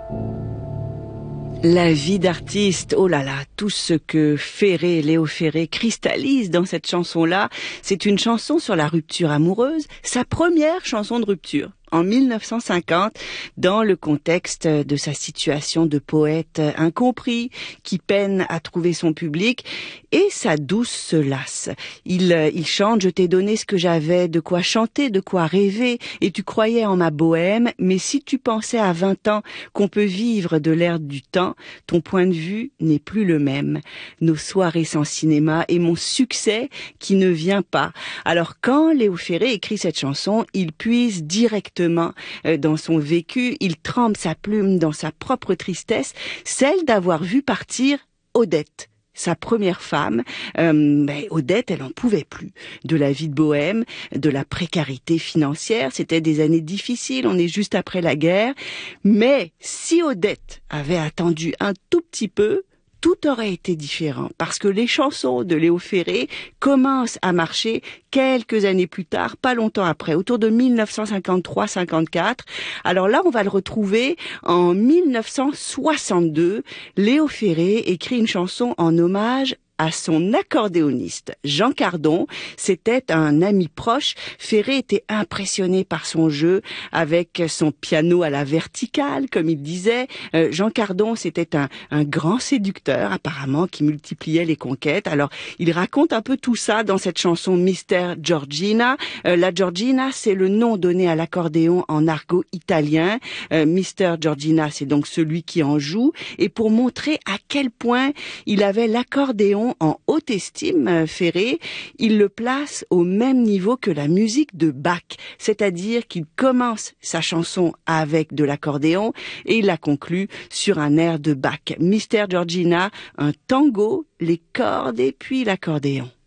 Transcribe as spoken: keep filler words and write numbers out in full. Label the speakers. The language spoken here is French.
Speaker 1: La vie d'artiste, oh là là, tout ce que Ferré, Léo Ferré cristallise dans cette chanson-là, c'est une chanson sur la rupture amoureuse, sa première chanson de rupture. En mille neuf cent cinquante, dans le contexte de sa situation de poète incompris, qui peine à trouver son public, et sa douce se lasse. Il, il chante « Je t'ai donné ce que j'avais, de quoi chanter, de quoi rêver, et tu croyais en ma bohème, mais si tu pensais à vingt ans qu'on peut vivre de l'air du temps, ton point de vue n'est plus le même. Nos soirées sans cinéma et mon succès qui ne vient pas. » Alors quand Léo Ferré écrit cette chanson, il puise directement dans son vécu, il trempe sa plume dans sa propre tristesse, celle d'avoir vu partir Odette, sa première femme. Euh, ben, Odette, elle en pouvait plus de la vie de bohème, de la précarité financière. C'était des années difficiles, on est juste après la guerre. Mais si Odette avait attendu un tout petit peu, tout aurait été différent, parce que les chansons de Léo Ferré commencent à marcher quelques années plus tard, pas longtemps après, autour de mille neuf cent cinquante-trois cinquante-quatre. Alors là, on va le retrouver en mille neuf cent soixante-deux. Léo Ferré écrit une chanson en hommage à son accordéoniste, Jean Cardon. C'était un ami proche. Ferré était impressionné par son jeu avec son piano à la verticale, comme il disait. Euh, Jean Cardon, c'était un, un grand séducteur, apparemment, qui multipliait les conquêtes. Alors, il raconte un peu tout ça dans cette chanson Mister Giorgina. Euh, la Giorgina, c'est le nom donné à l'accordéon en argot italien. Euh, Mister Giorgina, c'est donc celui qui en joue. Et pour montrer à quel point il avait l'accordéon en haute estime, Ferré, il le place au même niveau que la musique de Bach, c'est-à-dire qu'il commence sa chanson avec de l'accordéon et il la conclut sur un air de Bach. Mister Giorgina, un tango, les cordes et puis l'accordéon.